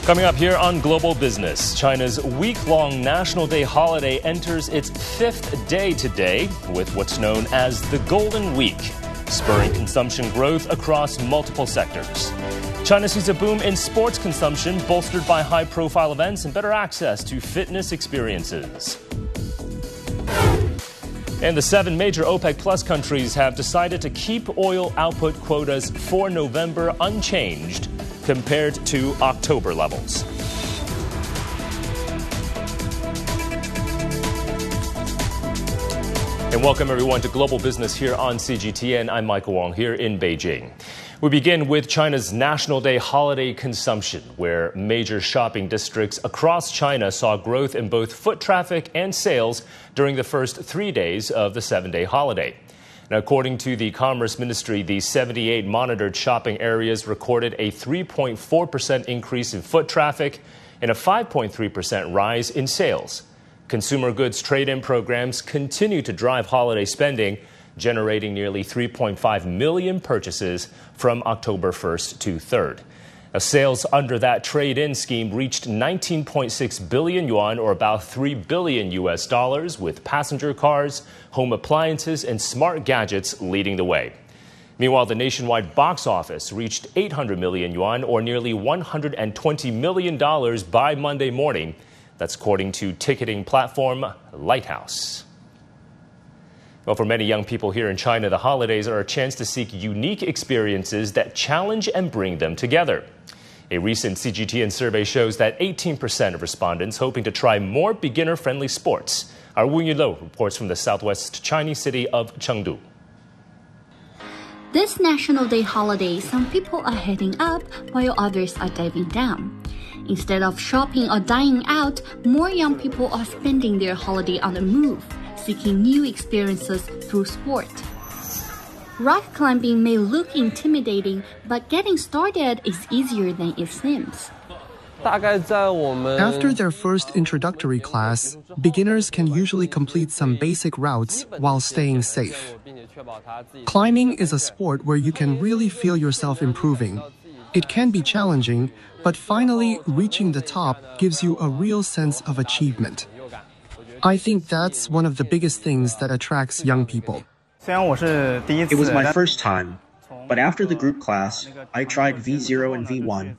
Coming up here on Global Business, China's week-long National Day holiday enters its fifth day today with what's known as the Golden Week, spurring consumption growth across multiple sectors. China sees a boom in sports consumption bolstered by high-profile events and better access to fitness experiences. And the 7 major OPEC Plus countries have decided to keep oil output quotas for November unchanged compared to October levels. And welcome everyone to Global Business here on CGTN. I'm Michael Wong here in Beijing. We begin with China's National Day holiday consumption, where major shopping districts across China saw growth in both foot traffic and sales during the first 3 days of the 7-day holiday. Now, according to the Commerce Ministry, the 78 monitored shopping areas recorded a 3.4% increase in foot traffic and a 5.3% rise in sales. Consumer goods trade-in programs continue to drive holiday spending, generating nearly 3.5 million purchases from October 1st to 3rd. Sales under that trade-in scheme reached 19.6 billion yuan, or about $3 billion, with passenger cars, home appliances, and smart gadgets leading the way. Meanwhile, the nationwide box office reached 800 million yuan, or nearly $120 million by Monday morning. That's according to ticketing platform Lighthouse. Well, for many young people here in China, the holidays are a chance to seek unique experiences that challenge and bring them together. A recent CGTN survey shows that 18% of respondents hoping to try more beginner-friendly sports. Our Wu Yunlo reports from the southwest Chinese city of Chengdu. This National Day holiday, some people are heading up while others are diving down. Instead of shopping or dining out, more young people are spending their holiday on the move, seeking new experiences through sport. Rock climbing may look intimidating, but getting started is easier than it seems. After their first introductory class, beginners can usually complete some basic routes while staying safe. Climbing is a sport where you can really feel yourself improving. It can be challenging, but finally reaching the top gives you a real sense of achievement. I think that's one of the biggest things that attracts young people. It was my first time, but after the group class, I tried V0 and V1,